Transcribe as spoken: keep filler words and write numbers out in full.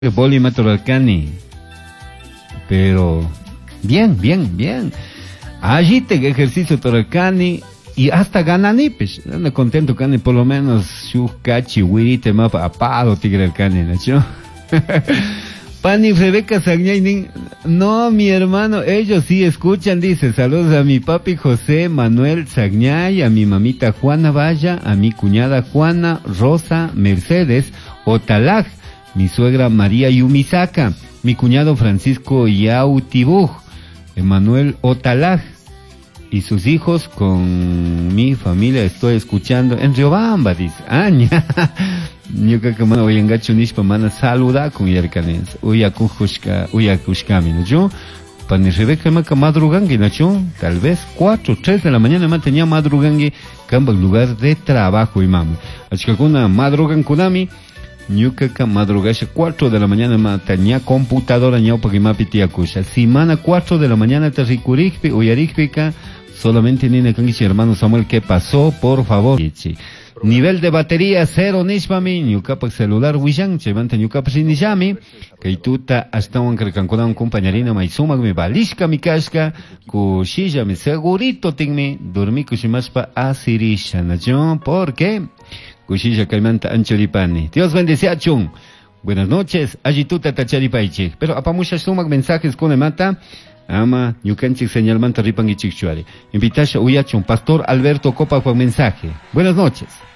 Boli Matoralcani. Pero bien, bien, bien. Allí te ejercicio Toralcani y hasta ganani, pues, ando contento cani, por lo menos su cachi wirite más apado tigre el cani, ¿no? Pani Rebeca Sagnainin, no, mi hermano, ellos sí escuchan, dice, saludos a mi papi José Manuel Sagnay, a mi mamita Juana Valla, a mi cuñada Juana Rosa Mercedes Otalag, mi suegra María Yumisaka, mi cuñado Francisco Yautibuj, Emanuel Otalag, y sus hijos con mi familia estoy escuchando en Riobamba, dice, aña. Yo creo que mano hoy en gacho nispa mana saluda con yercanens. Uya kushka, uya kushkami, ¿no? Yo, para ni Rebeca maca madrugangi, ¿no? Tal vez cuatro, tres de la mañana ma tenía madrugangi, camba lugar de trabajo y mami. Así que con una madrugan kunami, yo creo que madrugashe cuatro de la mañana ma tenía computadora ñao para que ma pitia kusha. Si mana cuatro de la mañana te ricurigpi, uyarigpica, solamente nina kangichi hermano Samuel, ¿qué pasó? Por favor. Nivel de batería cero nishmami, ñukapak celular wishan, chevanta ñukapak sinishami, kaituta hasta un kerkankuna un compañerina maisumak mi balishka mi kashka, kushilla mi segurito tingmi, dormi kushimashpa asirisha, ¿no? ¿Por qué? Kushilla kaimanta anchoripani. Dios bendice a Chung. Buenas noches, allituta tacharipaichi. Pero apamusha sumak mensajes con mata. Ama, ñukanchik señal manta ripangi chikchuari. Invitasha uyachun, Pastor Alberto Copa con mensaje. Buenas noches.